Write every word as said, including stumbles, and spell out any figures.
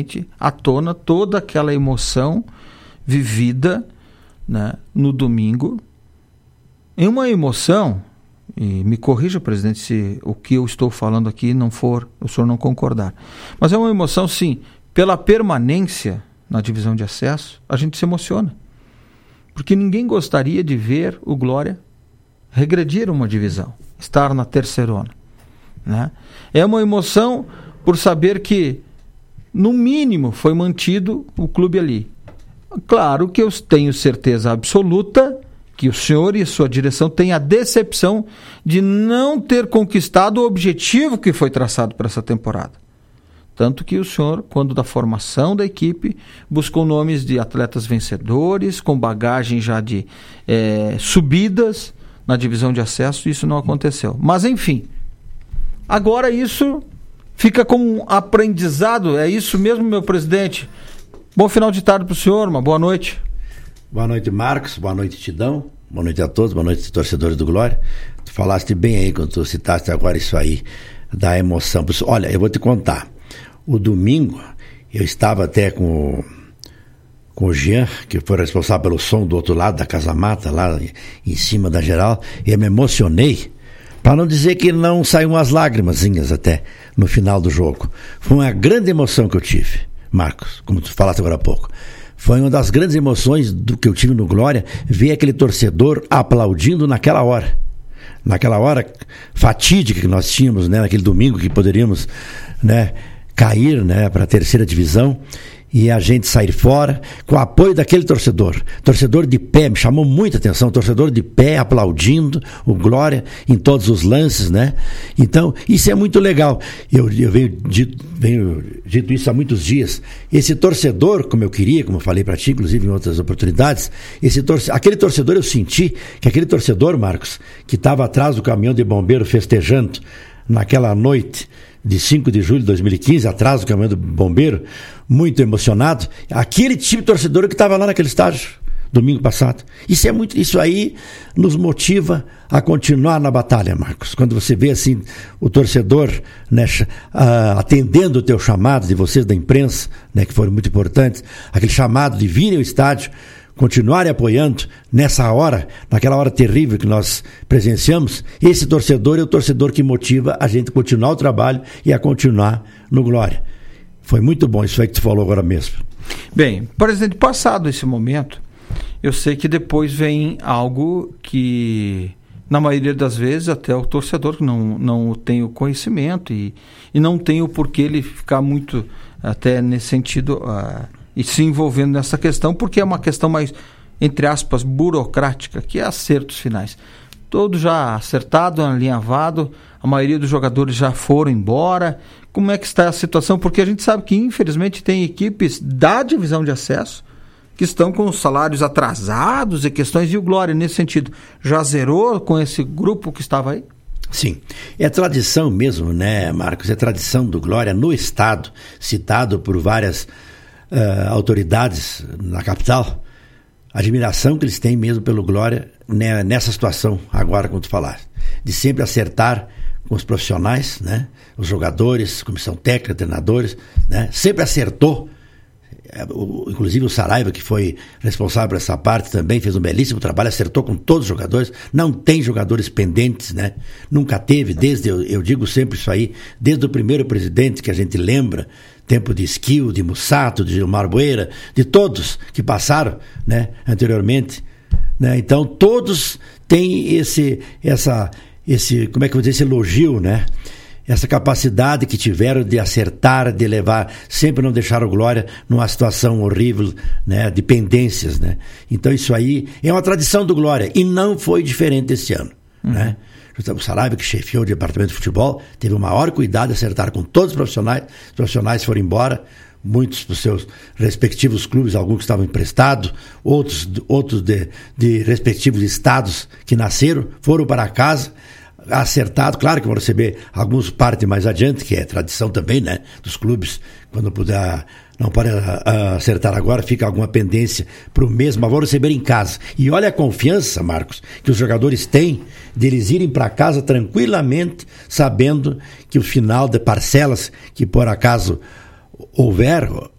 novamente à tona toda aquela emoção vivida, né, no domingo, em uma emoção, e me corrija, presidente, se o que eu estou falando aqui não for, o senhor não concordar, mas é uma emoção, sim, pela permanência na divisão de acesso, a gente se emociona, porque ninguém gostaria de ver o Glória regredir uma divisão, estar na terceirona, né? É uma emoção por saber que, no mínimo, foi mantido o clube ali. Claro que eu tenho certeza absoluta que o senhor e sua direção têm a decepção de não ter conquistado o objetivo que foi traçado para essa temporada. Tanto que o senhor, quando da formação da equipe, buscou nomes de atletas vencedores, com bagagem já de é, subidas na divisão de acesso, e isso não aconteceu. Mas, enfim, agora isso fica como um aprendizado. É isso mesmo, meu presidente. Bom final de tarde para o senhor, uma boa noite. Boa noite, Marcos, boa noite, Tidão, boa noite a todos, boa noite, torcedores do Glória. Tu falaste bem aí, quando tu citaste agora isso aí, da emoção. Olha, eu vou te contar, o domingo, eu estava até com, com o Jean, que foi responsável pelo som do outro lado da Casa Mata, lá em cima da geral, e eu me emocionei, para não dizer que não saiu umas lágrimazinhas até no final do jogo. Foi uma grande emoção que eu tive, Marcos, como tu falaste agora há pouco. Foi uma das grandes emoções do que eu tive no Glória, ver aquele torcedor aplaudindo naquela hora. Naquela hora fatídica que nós tínhamos, né, naquele domingo que poderíamos, né, cair, né, para a terceira divisão, e a gente sair fora com o apoio daquele torcedor. Torcedor de pé, me chamou muita atenção, torcedor de pé aplaudindo o Glória em todos os lances, né? Então, isso é muito legal. Eu, eu venho, dito, venho dito isso há muitos dias. Esse torcedor, como eu queria, como eu falei para ti, inclusive em outras oportunidades, esse torce, aquele torcedor, eu senti que aquele torcedor, Marcos, que estava atrás do caminhão de bombeiro festejando naquela noite de cinco de julho de dois mil e quinze, atrás do caminhão do bombeiro, muito emocionado, aquele tipo de torcedor que estava lá naquele estádio domingo passado. Isso é muito, isso aí nos motiva a continuar na batalha, Marcos. Quando você vê assim o torcedor, né, uh, atendendo o teu chamado, de vocês da imprensa, né, que foram muito importantes, aquele chamado de virem ao estádio, continuarem apoiando nessa hora, naquela hora terrível que nós presenciamos, esse torcedor é o torcedor que motiva a gente a continuar o trabalho e a continuar no Glória. Foi muito bom isso aí que tu falou agora mesmo. Bem, presidente, passado esse momento, eu sei que depois vem algo que, na maioria das vezes, até o torcedor que não, não tem o conhecimento e, e não tem o porquê ele ficar muito, até nesse sentido, uh, e se envolvendo nessa questão, porque é uma questão mais, entre aspas, burocrática, que é acertos finais. Todo já acertado, alinhavado, a maioria dos jogadores já foram embora. Como é que está a situação? Porque a gente sabe que, infelizmente, tem equipes da divisão de acesso que estão com os salários atrasados e questões, e o Glória, nesse sentido, já zerou com esse grupo que estava aí? Sim, é tradição mesmo, né, Marcos? É tradição do Glória no estado, citado por várias uh, autoridades na capital, a admiração que eles têm mesmo pelo Glória, né, nessa situação, agora como tu falaste, de sempre acertar com os profissionais, né, os jogadores, comissão técnica, treinadores, né, sempre acertou. O, inclusive o Saraiva, que foi responsável por essa parte também, fez um belíssimo trabalho, acertou com todos os jogadores, não tem jogadores pendentes, né? Nunca teve, desde, eu, eu digo sempre isso aí, desde o primeiro presidente que a gente lembra, tempo de Esquil, de Mussato, de Gilmar Bueira, de todos que passaram, né, anteriormente, né? Então todos têm esse, essa, esse, como é que eu vou dizer, esse elogio, né? Essa capacidade que tiveram de acertar, de levar, sempre não deixaram o Glória numa situação horrível, né, de pendências, né? Então isso aí é uma tradição do Glória e não foi diferente esse ano, uhum. né? O Saraiva, que chefiou o departamento de futebol, teve o maior cuidado de acertar com todos os profissionais, os profissionais foram embora, muitos dos seus respectivos clubes, alguns que estavam emprestados, outros, outros de, de respectivos estados que nasceram, foram para casa, acertado, claro que vão receber alguns partes mais adiante, que é tradição também, né, dos clubes, quando puder, não pode uh, acertar agora, fica alguma pendência para o mês, mas vão receber em casa. E olha a confiança, Marcos, que os jogadores têm de eles irem para casa tranquilamente, sabendo que o final de parcelas que por acaso houver,